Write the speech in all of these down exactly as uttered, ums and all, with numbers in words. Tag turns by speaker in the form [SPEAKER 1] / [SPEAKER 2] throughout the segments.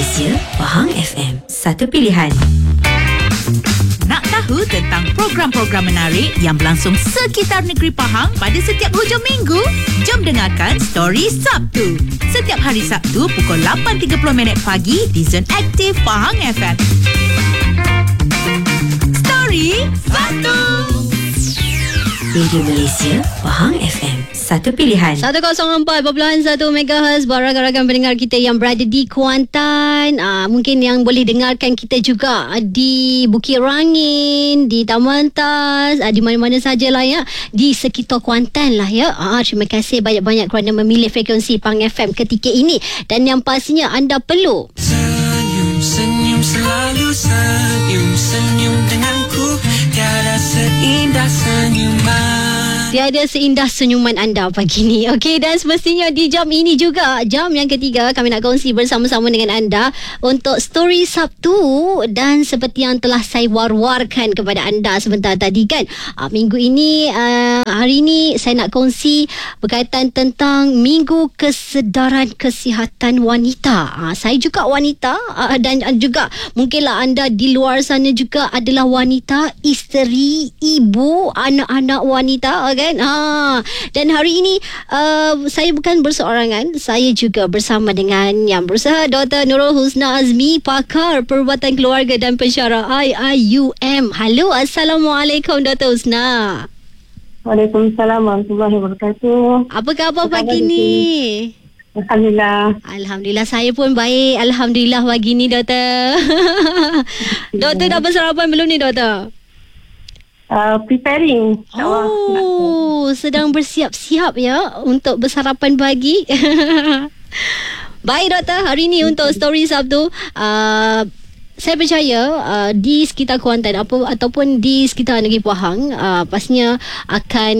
[SPEAKER 1] Malaysia, Pahang F M, satu pilihan.
[SPEAKER 2] Nak tahu tentang program-program menarik yang berlangsung sekitar negeri Pahang pada setiap hujung minggu? Jom dengarkan Story Sabtu. Setiap hari Sabtu pukul lapan tiga puluh minit pagi di Zon Aktif Pahang F M. Story Sabtu.
[SPEAKER 1] Radio Malaysia, Pahang F M, satu pilihan.
[SPEAKER 3] seratus empat perpuluhan satu megahertz buat rakan-rakan pendengar kita yang berada di Kuantan. Aa, mungkin yang boleh dengarkan kita juga di Bukit Rangin, di Taman Tas, aa, di mana-mana sajalah ya, di sekitar Kuantan lah ya. Aa, terima kasih banyak-banyak kerana memilih frekuensi Pahang F M ketika ini. Dan yang pastinya anda perlu
[SPEAKER 4] senyum, senyum selalu senyum, senyum denganku. Tiada seindah senyuman,
[SPEAKER 3] tiada seindah senyuman anda pagi ni. Okey, dan semestinya di jam ini juga, jam yang ketiga, kami nak kongsi bersama-sama dengan anda untuk Story Sabtu. Dan seperti yang telah saya war-warkan kepada anda sebentar tadi kan, uh, minggu ini, uh, hari ini saya nak kongsi berkaitan tentang Minggu Kesedaran Kesihatan Wanita. Uh, saya juga wanita, uh, dan juga mungkinlah anda di luar sana juga adalah wanita, isteri, ibu, anak-anak wanita kan. Ha. Dan hari ini uh, saya bukan berseorangan, saya juga bersama dengan yang berusaha, Doktor Nurul Husna Azmi, pakar perubatan keluarga dan pensyarah I I U M. Halo, Assalamualaikum Doktor Husna.
[SPEAKER 5] Waalaikumsalam warahmatullahi wabarakatuh.
[SPEAKER 3] Apa khabar pagi ni?
[SPEAKER 5] Alhamdulillah.
[SPEAKER 3] Alhamdulillah, saya pun baik. Alhamdulillah pagi ni, Doktor. Doktor dah bersarapan belum ni, Doktor?
[SPEAKER 5] Uh, preparing.
[SPEAKER 3] Oh, sedang bersiap-siap ya untuk bersarapan pagi. Baik, Doktor, hari ini untuk Story Sabtu, uh, saya percaya uh, di sekitar Kuantan apa, ataupun di sekitar negeri Pahang, uh, pastinya akan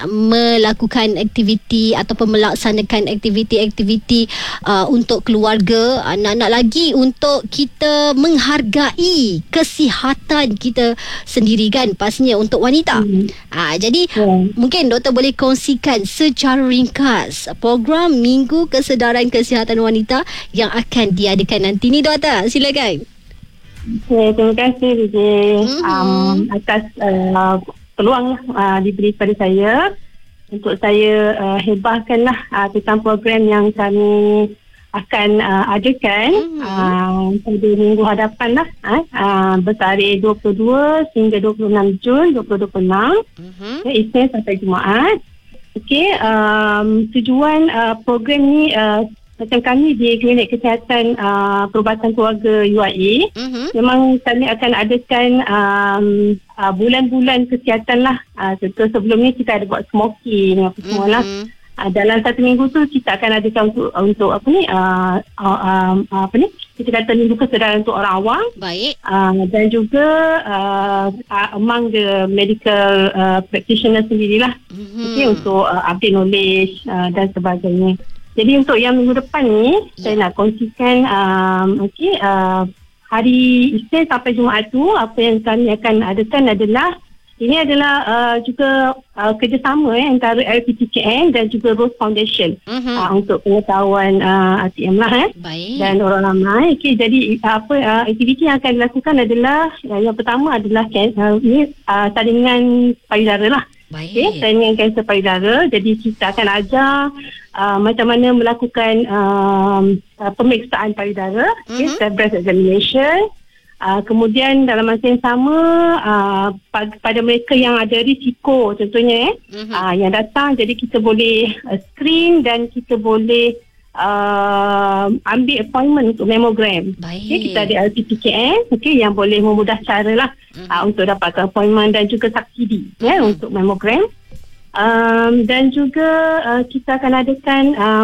[SPEAKER 3] melakukan aktiviti ataupun melaksanakan aktiviti-aktiviti uh, untuk keluarga, anak-anak lagi, untuk kita menghargai kesihatan kita sendiri kan, pastinya untuk wanita. Hmm. Uh, jadi hmm. mungkin Doktor boleh kongsikan secara ringkas program Minggu Kesedaran Kesihatan Wanita yang akan diadakan nanti ni, Doktor. Silakan.
[SPEAKER 5] Okay, terima kasih D J mm-hmm. um, atas uh, peluang uh, diberi kepada saya untuk saya uh, hebahkanlah uh, tentang program yang kami akan uh, adakan mm-hmm. uh, pada minggu hadapan lah, uh, uh, bertarikh dua puluh dua hingga dua puluh enam Jun dua ribu dua puluh enam, mm-hmm. ya, Isnin sampai Jumaat. Okey, um, tujuan uh, program ni uh, macam kami di Klinik Kesihatan uh, Perubatan Keluarga U I A, uh-huh. memang kami akan adakan um, uh, bulan-bulan kesihatan lah. Uh, contoh sebelum ni kita ada buat smoking apa semua lah. Uh-huh. Uh, dalam satu minggu tu kita akan adakan untuk untuk apa ni uh, uh, uh, apa ni kita kata minggu kesedaran untuk orang awam.
[SPEAKER 3] Baik.
[SPEAKER 5] Uh, dan juga uh, uh, among the medical uh, practitioner sendirilah. Uh-huh. Okay, untuk uh, update knowledge uh, dan sebagainya. Jadi untuk yang minggu depan ni, yeah. saya nak kongsikan um, okay, uh, hari Isnin sampai Jumaat tu, apa yang kami akan adakan adalah, ini adalah uh, juga uh, kerjasama eh, antara L P T K N dan juga Rose Foundation uh-huh. uh, untuk pengetahuan uh, R T M lah eh, dan orang ramai. Okay, jadi apa uh, aktiviti yang akan dilakukan adalah, uh, yang pertama adalah uh, ini uh, tandingan payudara lah. Okay, training kanser payudara. Jadi kita akan ajar uh, macam mana melakukan um, uh, pemeriksaan payudara, mm-hmm. okay, breast examination. Uh, kemudian dalam masa yang sama uh, pada mereka yang ada risiko, contohnya eh, mm-hmm. uh, yang datang, jadi kita boleh uh, screen dan kita boleh Uh, ambil appointment untuk mammogram. Okay, kita ada L P T K N, okay, yang boleh memudah cara lah mm-hmm. uh, untuk dapatkan appointment dan juga subsidi mm-hmm. ya, untuk mammogram. Um, dan juga uh, kita akan adakan um,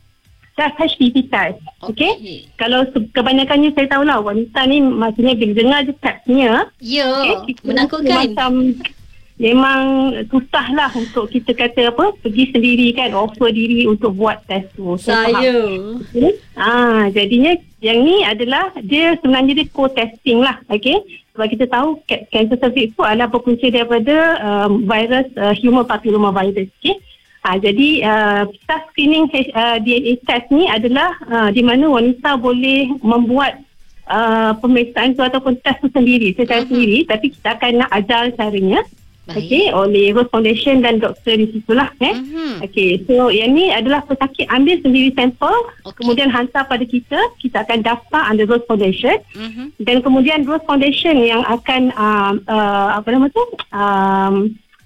[SPEAKER 5] H P V test. Okay? Okay. Kalau kebanyakannya saya tahulah wanita ni maksudnya bila dengar je testnya,
[SPEAKER 3] ya, okay, menakutkan. Macam
[SPEAKER 5] memang susah lah untuk kita kata apa, pergi sendiri kan, offer diri untuk buat test tu. So,
[SPEAKER 3] saya
[SPEAKER 5] okay? ah, jadinya yang ni adalah dia sebenarnya dia co-testing lah. Okay? Sebab kita tahu kanser cervix tu adalah berpunca daripada um, virus uh, human papilloma virus. Okay? Ha, jadi uh, staff screening uh, D N A test ni adalah uh, di mana wanita boleh membuat uh, pemeriksaan tu ataupun test tu sendiri, secara uh-huh. sendiri, tapi kita akan nak ajar caranya. Okey, oleh Rose Foundation dan doktor di situlah eh. Uh-huh. Okey, so yang ni adalah pesakit ambil sendiri sampel, okay. kemudian hantar pada kita, kita akan daftar under Rose Foundation. Uh-huh. Dan kemudian Rose Foundation yang akan uh, uh, apa nama tu? Um,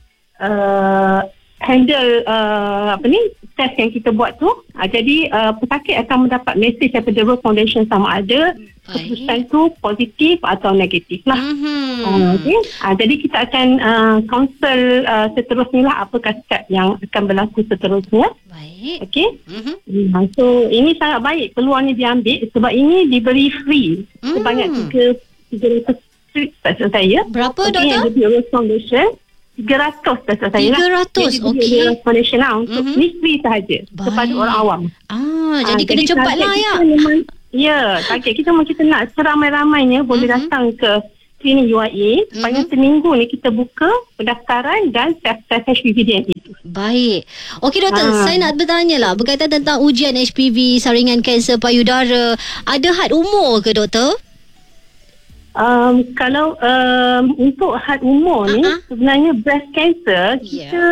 [SPEAKER 5] uh, handle uh, apa ni test yang kita buat tu. Uh, jadi uh, pesakit akan mendapat mesej daripada Rose Foundation sama ada keputusan tu positif atau negatif lah. Mm-hmm. Uh, okay. uh, jadi kita akan uh, counsel uh, seterusnya lah apakah step yang akan berlaku seterusnya.
[SPEAKER 3] Baik.
[SPEAKER 5] Okay. Mm-hmm. Uh, so ini sangat baik peluang ni diambil sebab ini diberi free mm. sebanyak tiga ratus strips saya.
[SPEAKER 3] Berapa
[SPEAKER 5] okay,
[SPEAKER 3] doktor?
[SPEAKER 5] Yang diberi Rose Foundation tiga ratus dah saya
[SPEAKER 3] tiga ratus
[SPEAKER 5] lah.
[SPEAKER 3] okey.
[SPEAKER 5] Foundation lah untuk mm-hmm. ni free sahaja kepada orang awam.
[SPEAKER 3] Ah, jadi
[SPEAKER 5] Ah,
[SPEAKER 3] kena
[SPEAKER 5] jadi
[SPEAKER 3] cepatlah ya.
[SPEAKER 5] Memang, ya, target kita memang kita nak seramai-ramainya boleh
[SPEAKER 3] mm-hmm.
[SPEAKER 5] datang ke klinik U I A sepanjang mm-hmm. seminggu ni kita buka pendaftaran dan test H P V D N A itu.
[SPEAKER 3] Baik. Okey doktor,
[SPEAKER 5] Ah.
[SPEAKER 3] saya nak bertanya lah berkaitan tentang ujian H P V saringan kanser payudara. Ada had umur ke doktor?
[SPEAKER 5] Um, kalau um, untuk had umur uh-huh. ni sebenarnya breast cancer
[SPEAKER 3] yeah.
[SPEAKER 5] kita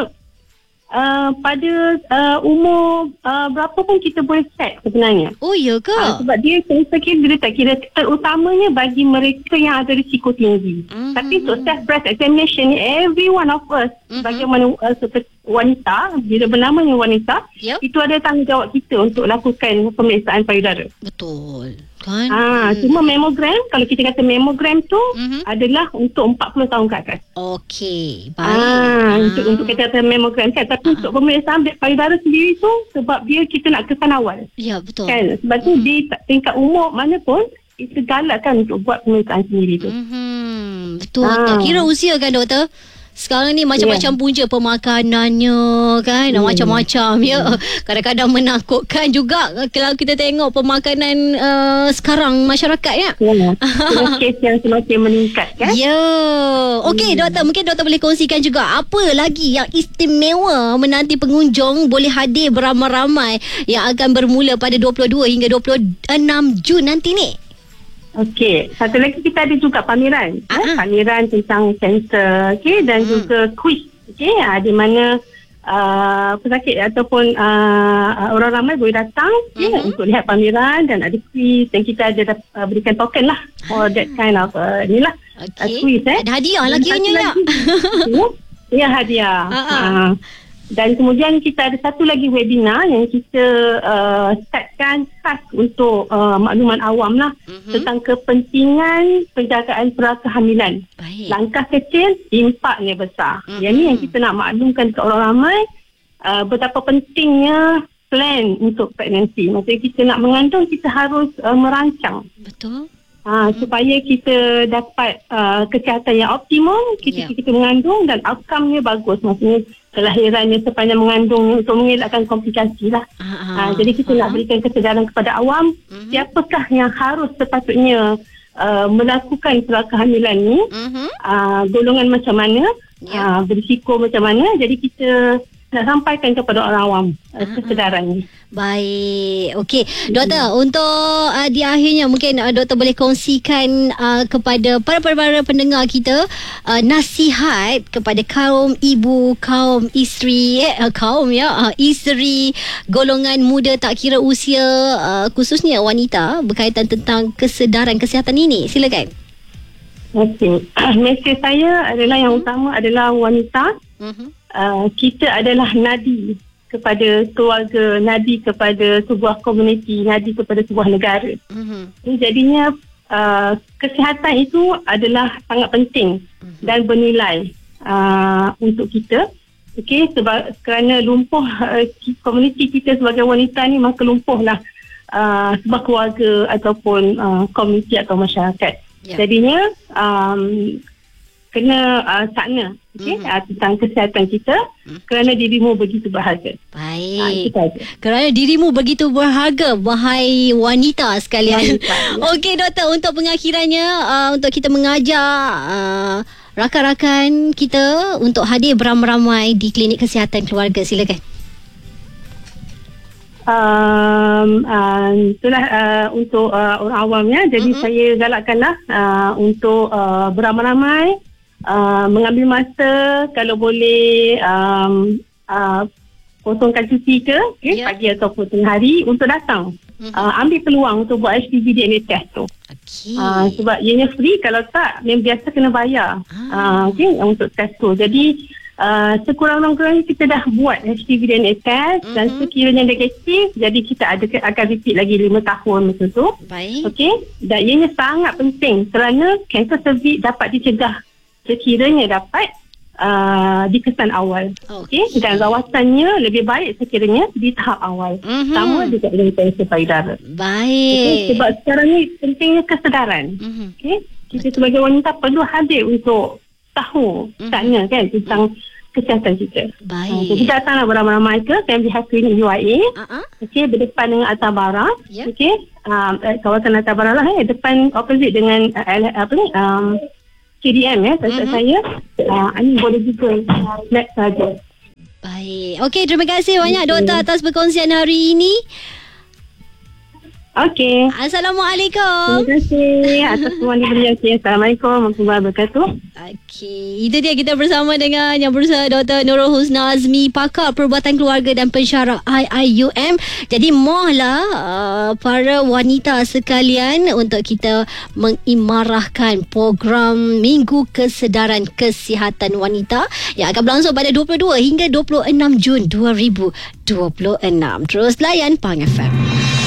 [SPEAKER 5] uh, pada uh, umur uh, berapa pun kita boleh set sebenarnya.
[SPEAKER 3] Oh ya ke?
[SPEAKER 5] Uh, sebab dia saya kira dia tak kira terutamanya bagi mereka yang ada risiko tinggi. Mm-hmm. Tapi untuk self breast examination ni every one of us mm-hmm. bagaimana uh, seperti wanita, bila bernamanya wanita, yep. itu ada tanggungjawab kita untuk lakukan pemeriksaan payudara.
[SPEAKER 3] Betul. Kan?
[SPEAKER 5] Ah, hmm. Cuma mamogram, kalau kita kata mamogram tu mm-hmm. adalah untuk empat puluh tahun ke atas.
[SPEAKER 3] Okey, baik.
[SPEAKER 5] Ah, hmm. untuk untuk kita kata mamogram kan. Tapi ah. untuk pemeriksaan payudara sendiri tu sebab dia kita nak kesan awal.
[SPEAKER 3] Ya, betul.
[SPEAKER 5] Kan? Sebab tu mm-hmm. di tingkat umur mana pun kita galakkan untuk buat pemeriksaan sendiri tu.
[SPEAKER 3] Mm-hmm. Betul.
[SPEAKER 5] Ah.
[SPEAKER 3] Tak kira usia kan doktor? Sekarang ni macam-macam yeah. punca pemakanannya kan, hmm. macam-macam ya. Kadang-kadang menakutkan juga kalau kita tengok pemakanan uh, sekarang masyarakat ya.
[SPEAKER 5] Ya. Kes yang semakin meningkat kan.
[SPEAKER 3] Ya. Okey hmm. doktor, mungkin doktor boleh kongsikan juga apa lagi yang istimewa menanti pengunjung boleh hadir beramai-ramai yang akan bermula pada dua puluh dua hingga dua puluh enam Jun nanti ni.
[SPEAKER 5] Okey, satu lagi kita ada juga pameran. Eh, pameran tentang kanser, okey, dan hmm. juga quiz, okey, uh, di mana uh, pesakit ataupun uh, orang ramai boleh datang okay, hmm. untuk lihat pameran dan ada quiz dan kita ada uh, berikan token lah for that kind of uh, ni lah okay. uh, quiz. Eh.
[SPEAKER 3] Ada hadiah lah kiranya ya?
[SPEAKER 5] Ya, hadiah. Uh, dan kemudian kita ada satu lagi webinar yang kita uh, startkan khas untuk uh, makluman awam lah mm-hmm. tentang kepentingan penjagaan prakehamilan. Baik. Langkah kecil, impaknya besar. Mm-hmm. Yang ni yang kita nak maklumkan ke orang ramai uh, betapa pentingnya plan untuk pregnancy. Maksudnya kita nak mengandung, kita harus uh, merancang.
[SPEAKER 3] Betul.
[SPEAKER 5] Ha, supaya kita dapat uh, kesihatan yang optimum ketika yeah. kita mengandung dan outcome-nya bagus, maksudnya kelahirannya sepanjang mengandung untuk mengelakkan komplikasi lah. Uh-huh. Ha, jadi kita uh-huh. nak berikan kesedaran kepada awam uh-huh. siapakah yang harus sepatutnya uh, melakukan prakehamilan ni, uh-huh. uh, golongan macam mana, yeah. uh, berisiko macam mana. Jadi kita nak sampaikan kepada orang awam uh, kesedaran ni.
[SPEAKER 3] Baik. Okey, doktor, hmm. untuk uh, di akhirnya mungkin uh, doktor boleh kongsikan uh, kepada para-para pendengar kita uh, nasihat kepada kaum ibu, kaum isteri, eh, uh, kaum ya, uh, isteri golongan muda tak kira usia, uh, khususnya wanita berkaitan tentang kesedaran kesihatan ini. Silakan.
[SPEAKER 5] Okey. Mesej saya adalah yang utama adalah wanita. Uh-huh. Uh, kita adalah nadi kepada keluarga, nadi kepada sebuah komuniti, nadi kepada sebuah negara. Mm-hmm. Jadinya uh, kesihatan itu adalah sangat penting mm-hmm. dan bernilai uh, untuk kita. Okey, sebab kerana lumpuh uh, komuniti kita sebagai wanita ni, maka lumpuhlah uh, sebuah keluarga ataupun uh, komuniti atau masyarakat. Yeah. Jadinya um, kena uh, sakna okay, mm-hmm. uh, tentang kesihatan kita mm-hmm. kerana dirimu begitu berharga.
[SPEAKER 3] Baik. Uh, kerana dirimu begitu berharga, wahai wanita sekalian. Wanita, ya. Okey doktor, untuk pengakhirannya uh, untuk kita mengajar uh, rakan-rakan kita untuk hadir beramai-ramai di klinik kesihatan keluarga? Silakan.
[SPEAKER 5] Um, uh, itulah uh, untuk uh, orang awamnya. Jadi mm-hmm. saya galakkanlah uh, untuk uh, beramai-ramai, uh, mengambil masa, kalau boleh um, uh, kosongkan cuti ke okay, yeah. pagi ataupun tengah hari untuk datang. Mm-hmm. Uh, ambil peluang untuk buat H P V D N A test tu. Okay. Uh, sebab ianya free, kalau tak yang biasa kena bayar ah. uh, okay, untuk test tu. Jadi Uh, sekurang-kurangnya kita dah buat H P V D N A test mm-hmm. dan sekiranya negatif, jadi kita ada akan repeat lagi lima tahun macam tu.
[SPEAKER 3] Baik.
[SPEAKER 5] Okey. Dan ianya sangat penting kerana kanser cervix dapat dicegah sekiranya dapat uh, dikesan awal. Okey. Okay? Dan rawatannya lebih baik sekiranya di tahap awal. Mm-hmm. Sama juga dengan kanser payudara.
[SPEAKER 3] Baik.
[SPEAKER 5] Okay? Sebab sekarang ni pentingnya kesedaran. Mm-hmm. Okey. Kita Betul. sebagai wanita perlu hadir untuk tahu mm-hmm. tanya kan tentang kesihatan kita.
[SPEAKER 3] Baik.
[SPEAKER 5] Uh, jadi datanglah beramai-ramai ke Family Health Clinic U I A. Uh-huh. Okey, berdepan dengan Altabara. Yep. Okey, um, kawasan Altabara lah eh, depan opposite dengan uh, apa ni um, K D M ya, mm-hmm. saya. Uh, ini boleh juga lab saja.
[SPEAKER 3] Baik. Okey, terima kasih banyak okay. doktor atas perkongsian hari ini.
[SPEAKER 5] Okey.
[SPEAKER 3] Assalamualaikum.
[SPEAKER 5] Terima kasih atas semua diberi. Assalamualaikum warahmatullahi wabarakatuh.
[SPEAKER 3] Okey, itu dia kita bersama dengan yang berusaha Doktor Nurul Husna Azmi, pakar perubatan keluarga dan pensyarah I I U M. Jadi mohlah uh, para wanita sekalian untuk kita mengimarahkan program Minggu Kesedaran Kesihatan Wanita yang akan berlangsung pada dua puluh dua hingga dua puluh enam Jun dua ribu dua puluh enam. Terus layan Pahang F M.